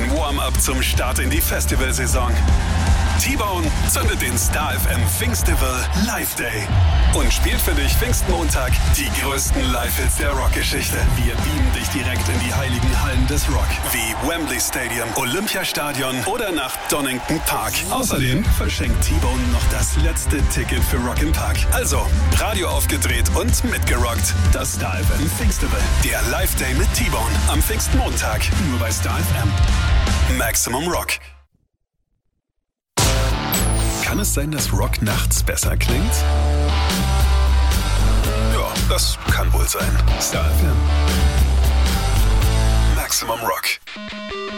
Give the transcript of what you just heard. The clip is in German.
Dein Warm-up zum Start in die Festivalsaison. T-Bone zündet den Star FM Pfingstival Live Day und spielt für dich Pfingstmontag die größten Live-Hits der Rockgeschichte. Wir beamen dich direkt in die heiligen Hallen des Rock, wie Wembley Stadium, Olympiastadion oder nach Donington Park. Außerdem verschenkt T-Bone noch das letzte Ticket für Rock im Park. Also, Radio aufgedreht und mitgerockt. Das Star FM Pfingstival, der Live Day mit T-Bone am Pfingstmontag, nur bei Star FM. Maximum Rock. Kann es sein, dass Rock nachts besser klingt? Ja, das kann wohl sein. Star FM. Maximum Rock.